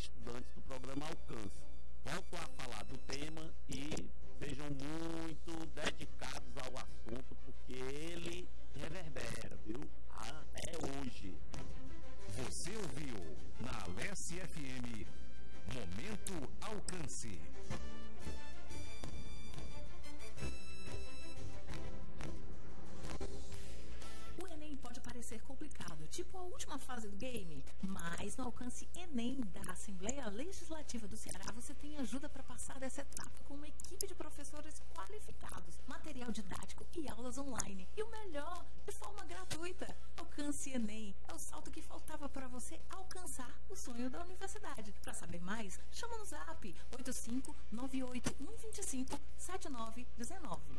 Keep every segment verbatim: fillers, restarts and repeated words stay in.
estudantes do programa Alcance. Volto a falar do tema e sejam muito dedicados ao assunto, porque ele reverbera, viu? Até hoje. Você ouviu na Alesse F M Momento Alcance. O Enem pode parecer complicado, tipo a última fase do game, mas no Alcance Enem da Assembleia Legislativa do Ceará você tem ajuda para passar dessa etapa com uma equipe de professores qualificados, material didático e aulas online. E o melhor, de forma gratuita. Alcance Enem é o salto que faltava para você alcançar o sonho da universidade. Para saber mais, chama no zap oito cinco nove oito um dois cinco sete nove um nove.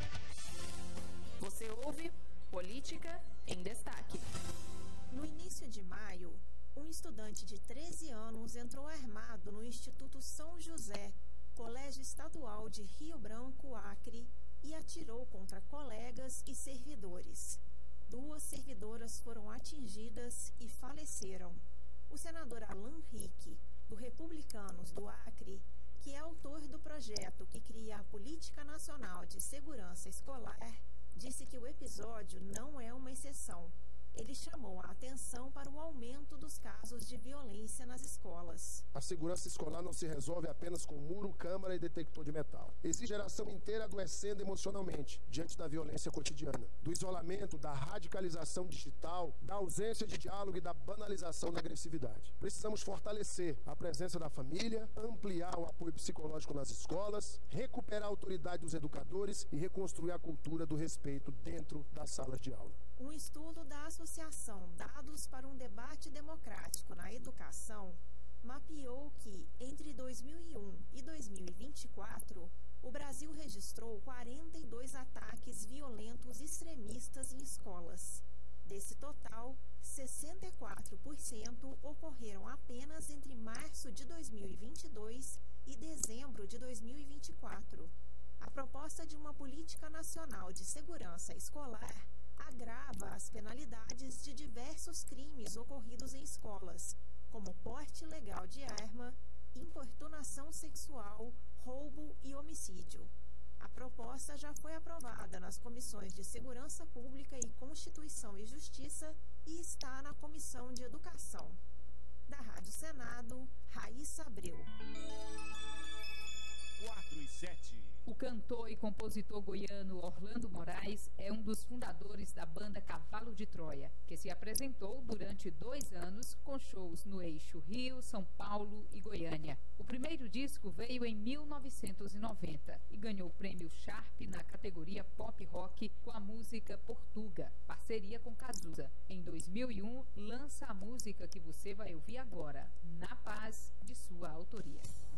Você ouve Política em Destaque. No início de maio, um estudante de treze anos entrou armado no Instituto São José, Colégio Estadual de Rio Branco, Acre, e atirou contra colegas e servidores. Duas servidoras foram atingidas e faleceram. O senador Alan Rick, do Republicanos do Acre, que é autor do projeto que cria a Política Nacional de Segurança Escolar, disse que o episódio não é uma exceção. Ele chamou a atenção para o aumento dos casos de violência nas escolas. A segurança escolar não se resolve apenas com muro, câmara e detector de metal. Existe geração inteira adoecendo emocionalmente diante da violência cotidiana, do isolamento, da radicalização digital, da ausência de diálogo e da banalização da agressividade. Precisamos fortalecer a presença da família, ampliar o apoio psicológico nas escolas, recuperar a autoridade dos educadores e reconstruir a cultura do respeito dentro das salas de aula. Um estudo da Associação Dados para um Debate Democrático na Educação mapeou que, entre dois mil e um e dois mil e vinte e quatro, o Brasil registrou quarenta e dois ataques violentos extremistas em escolas. Desse total, sessenta e quatro por cento ocorreram apenas entre março de dois mil e vinte e dois e dezembro de dois mil e vinte e quatro. A proposta de uma política nacional de segurança escolar agrava as penalidades de diversos crimes ocorridos em escolas, como porte ilegal de arma, importunação sexual, roubo e homicídio. A proposta já foi aprovada nas comissões de Segurança Pública e Constituição e Justiça e está na Comissão de Educação. Da Rádio Senado, Raíssa Abreu. quatro e sete. O cantor e compositor goiano Orlando Moraes é um dos fundadores da banda Cavalo de Troia, que se apresentou durante dois anos com shows no eixo Rio, São Paulo e Goiânia. O primeiro disco veio em mil novecentos e noventa e ganhou o prêmio Sharp na categoria Pop Rock com a música Portuga, parceria com Cazuza. Em dois mil e um, lança a música que você vai ouvir agora, Na Paz, de sua autoria.